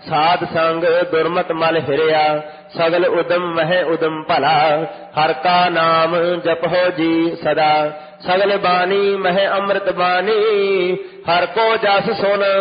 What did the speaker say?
ਸਾਧ ਸੰਗ ਦੁਰਮਤ ਮਲ ਹਿਰਿਆ ਸਗਲ ਉਦਮ ਮਹਿ ਉਦਮ ਭਲਾ ਹਰ ਕਾ ਨਾਮ ਜਪੋ ਜੀ ਸਦਾ ਸਗਲ ਬਾਣੀ ਮਹਿ ਅੰਮ੍ਰਿਤ ਬਾਣੀ ਹਰ ਕੋ ਜਸ ਸੁਨ